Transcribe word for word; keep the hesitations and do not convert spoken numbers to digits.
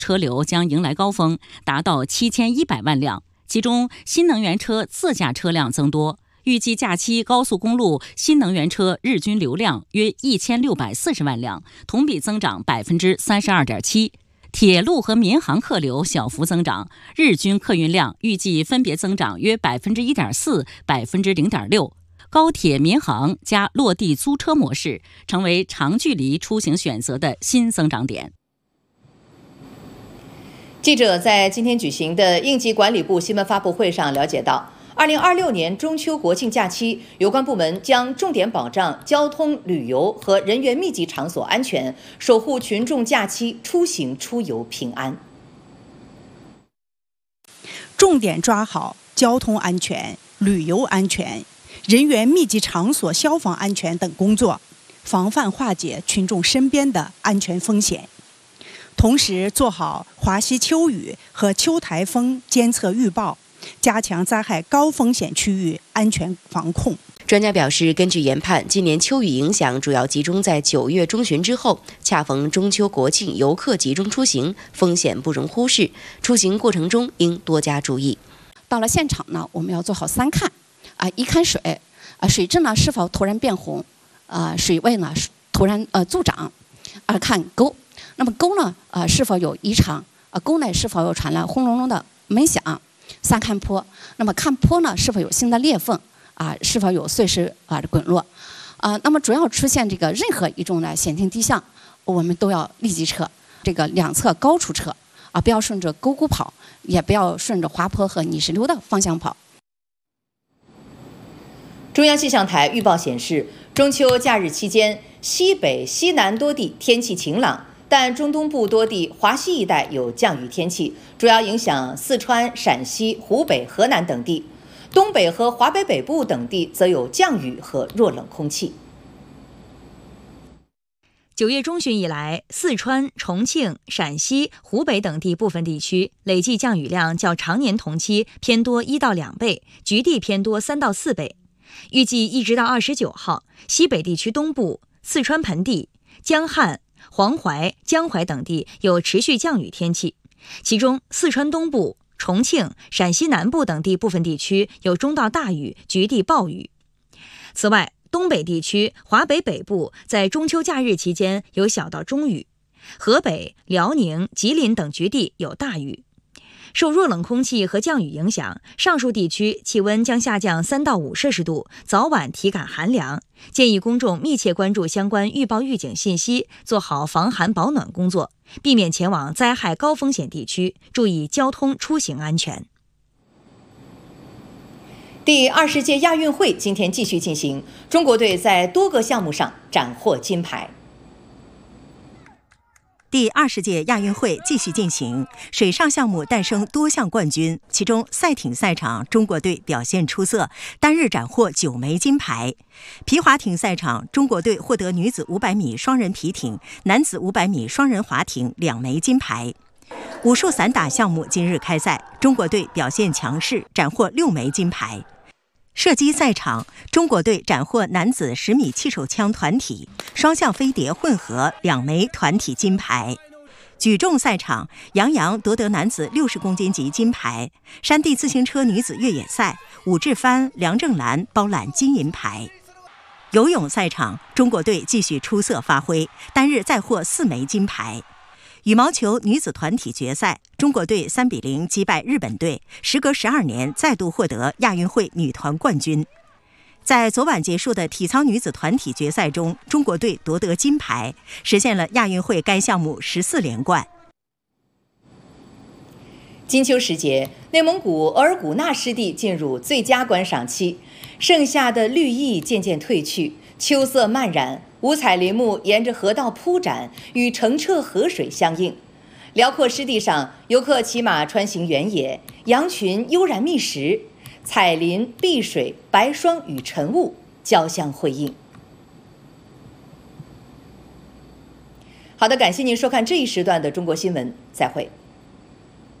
车流将迎来高峰，达到七千一百万辆，其中新能源车自驾车辆增多。预计假期高速公路新能源车日均流量约一千六百四十万辆，同比增长百分之三十二点七。铁路和民航客流小幅增长，日均客运量预计分别增长约百分之一点四、百分之零点六。高铁民航加落地租车模式成为长距离出行选择的新增长点。 记者在今天举行的应急管理部新闻发布会上了解到，二零二六年中秋国庆假期，有关部门将重点保障交通、旅游和人员密集场所安全，守护群众假期出行出游平安。 重点抓好交通安全、旅游安全、人员密集场所消防安全等工作，防范化解群众身边的安全风险。同时做好华西秋雨和秋台风监测预报，加强灾害高风险区域安全防控。 专家表示，根据研判，今年秋雨影响主要集中在九月中旬之后，恰逢中秋国庆，游客集中出行，风险不容忽视。出行过程中应多加注意。 到了现场呢，我们要做好三看啊：一看水啊，水质呢是否突然变红，啊，水位呢突然呃骤涨；二看沟。那么沟呢，呃，是否有异常？啊，沟内是否有传来轰隆隆的闷响？三看坡，那么看坡呢，是否有新的裂缝？啊，是否有碎石啊滚落？啊，那么主要出现这个任何一种的险情迹象，我们都要立即撤。这个两侧高处撤，啊，不要顺着沟谷跑，也不要顺着滑坡和泥石流的方向跑。 中央气象台预报显示，中秋假日期间，西北、西南多地天气晴朗。但中东部多地、华西一带有降雨天气，主要影响四川、陕西、湖北、河南等地；东北和华北北部等地则有降雨和弱冷空气。 九月中旬以来，四川、重庆、陕西、湖北等地部分地区累计降雨量较常年同期偏多一到两倍，局地偏多三到四倍。预计一直到二十九号，西北地区东部、四川盆地、江汉、黄淮、江淮等地有持续降雨天气，其中四川东部、重庆、陕西南部等地部分地区有中到大雨，局地暴雨。此外，东北地区、华北北部在中秋假日期间有小到中雨，河北、辽宁、吉林等局地有大雨。受弱冷空气和降雨影响，上述地区气温将下降三到五摄氏度，早晚体感寒凉。建议公众密切关注相关预报预警信息，做好防寒保暖工作，避免前往灾害高风险地区，注意交通出行安全。 第二十届亚运会今天继续进行，中国队在多个项目上斩获金牌。 第二十届亚运会继续进行，水上项目诞生多项冠军，其中赛艇赛场中国队表现出色，单日斩获九枚金牌。皮划艇赛场，中国队获得女子五百米双人皮艇、男子五百米双人划艇两枚金牌。武术散打项目今日开赛，中国队表现强势，斩获六枚金牌。射击赛场，中国队斩获男子十米气手枪团体、双向飞碟混合两枚团体金牌。举重赛场，杨洋夺得男子六十公斤级金牌。山地自行车女子越野赛，武志帆、梁正兰包揽金银牌。游泳赛场，中国队继续出色发挥，单日再获四枚金牌。羽毛球女子团体决赛，中国队三比零击败日本队，时隔十二年再度获得亚运会女团冠军。在昨晚结束的体操女子团体决赛中，中国队夺得金牌，实现了亚运会该项目十四连冠。 金秋时节，内蒙古额尔古纳湿地进入最佳观赏期，盛夏的绿意渐渐褪去，秋色漫染。五彩林木沿着河道铺展，与澄澈河水相映。辽阔湿地上，游客骑马穿行原野，羊群悠然觅食，彩林、碧水、白霜与晨雾交相辉映。好的，感谢您收看这一时段的中国新闻，再会。